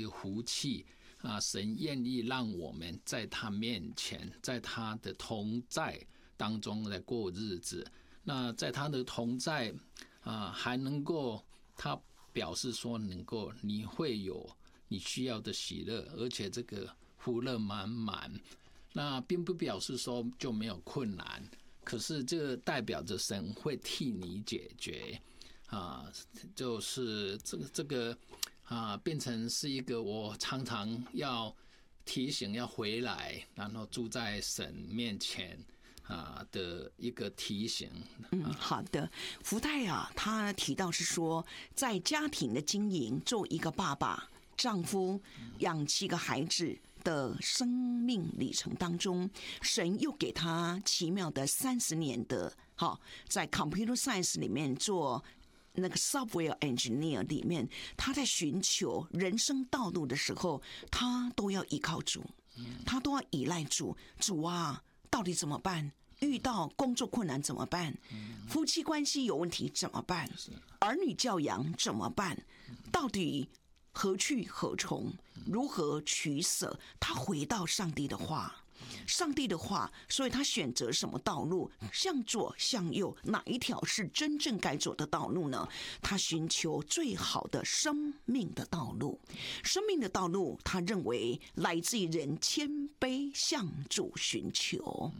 个福气啊，神愿意让我们在他面前，在他的同在当中来过日子。那在他的同在啊，还能够他表示说，能够你会有你需要的喜乐，而且这个福乐满满。那并不表示说就没有困难，可是这代表着神会替你解决啊，就是这个啊，变成是一个我常常要提醒要回来，然后住在神面前的一个提醒。 好的，福泰啊，他提到是说，在家庭的经营，做一个爸爸、丈夫，养7个孩子的生命里程当中，神又给他奇妙的30年的在 Computer Science 里面做那个 Software Engineer 里面，他在寻求人生道路的时候，他都要依靠主，他都要依赖主。主啊，到底怎么办？遇到工作困难怎么办？夫妻关系有问题怎么办？儿女教养怎么办？到底何去何从？如何取舍？他回到上帝的话，所以他选择什么道路？向左向右，哪一条是真正该走的道路呢？他寻求最好的生命的道路。生命的道路，他认为来自于人谦卑向主寻求，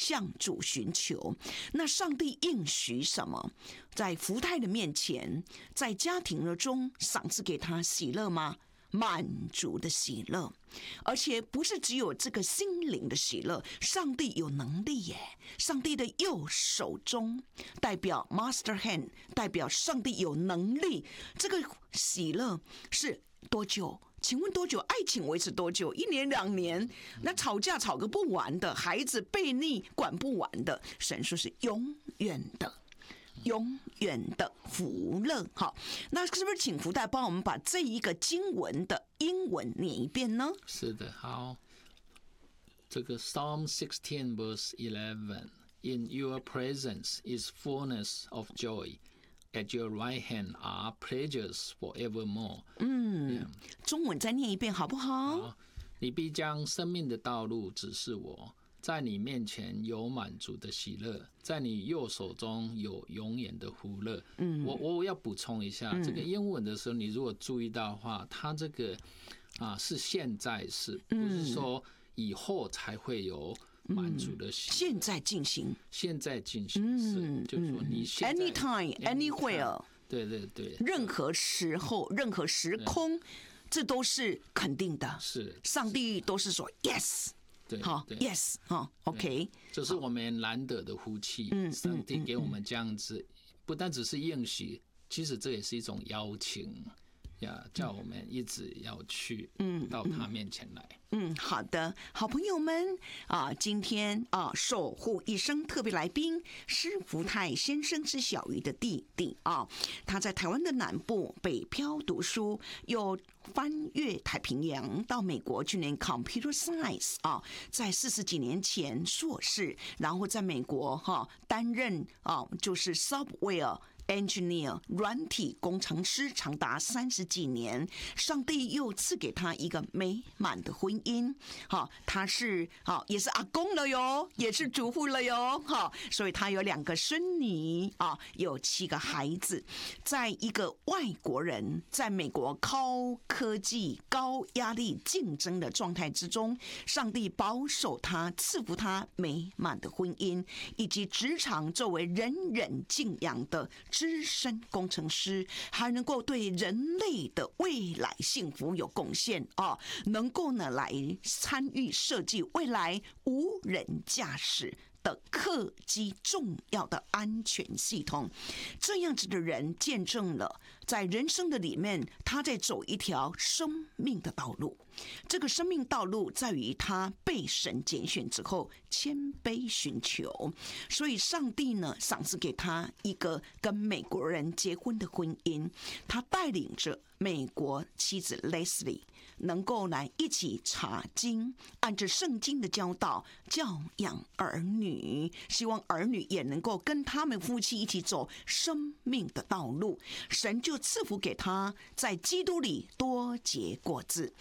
那上帝应许什么？在福泰的面前，在家庭的中赏赐给他喜乐吗？满足的喜乐，而且不是只有这个心灵的喜乐，上帝有能力耶！上帝的右手中代表 Master Hand， 代表上帝有能力。这个喜乐是多久？请问多久？爱情维持多久？1年2年？那吵架吵个不完的，孩子悖逆管不完的，神说是永远的。永远的福乐。好，那是不是请福代帮我们把这一个经文的英文念一遍呢？ 是的，好。这个 Psalm 16 verse 11 In your presence is fullness of joy, at your right hand are pleasures forevermore。 中文再念一遍好不好？ 好，你必将生命的道路指示我，在你面前有满足的喜乐，在你右手中有永远的福乐。我要补充一下，这个英文的时候，你如果注意到的话，它这个是现在式，不是说以后才会有满足的喜乐。现在进行式，就是说你现在 anytime anywhere， 对对对， 任何时候任何时空，这都是肯定的。是上帝都是说 yes。 对， 好 ，yes， 好 ，OK， 这是我们难得的福气。上帝给我们这样子，不但只是应许，其实这也是一种邀请呀，叫我们一直要去到他面前来。 好的，好朋友们今天守护一生特别来宾施福泰先生是小鱼的弟弟他在台湾的南部北漂读书，又翻越太平洋到美国去念 Computer Science 在40几年前硕士，然后在美国担任就是 Software Engineer 软体工程师长达30几年，上帝又赐给他一个美满的婚姻。他是也是阿公了哟，也是主妇了哟。所以他有2个孙女有7个孩子。在一个外国人在美国高科技、高压力竞争的状态之中，上帝保守他，赐福他美满的婚姻，以及职场作为人人敬仰的资深工程师，还能够对人类的未来幸福有贡献能够呢来参与设计未来无人驾驶的客机重要的安全系统。这样子的人见证了在人生的里面，他在走一条生命的道路。这个生命道路在于他被神拣选之后谦卑寻求，所以上帝呢赏赐给他一个跟美国人结婚的婚姻。他带领着美国妻子 Leslie 能够来一起查经，按着圣经的教导教养儿女，希望儿女也能够跟他们夫妻一起走生命的道路。神就赐福给他在基督里多结果子，